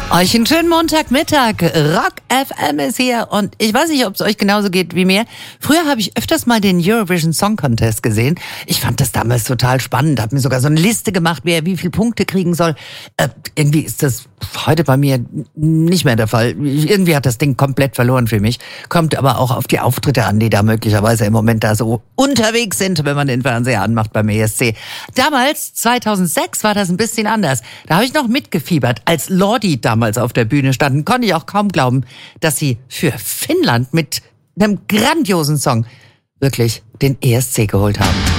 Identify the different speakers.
Speaker 1: Euch einen schönen Montagmittag. Rock FM ist hier und ich weiß nicht, ob es euch genauso geht wie mir. Früher habe ich öfters mal den Eurovision Song Contest gesehen. Ich fand das damals total spannend, habe mir sogar so eine Liste gemacht, wer wie viel Punkte kriegen soll. Irgendwie ist das heute bei mir nicht mehr der Fall. Irgendwie hat das Ding komplett verloren für mich. Kommt aber auch auf die Auftritte an, die da möglicherweise im Moment da so unterwegs sind, wenn man den Fernseher anmacht beim ESC. Damals, 2006, war das ein bisschen anders. Da habe ich noch mitgefiebert, als Lordi damals auf der Bühne standen, konnte ich auch kaum glauben, dass sie für Finnland mit einem grandiosen Song wirklich den ESC geholt haben.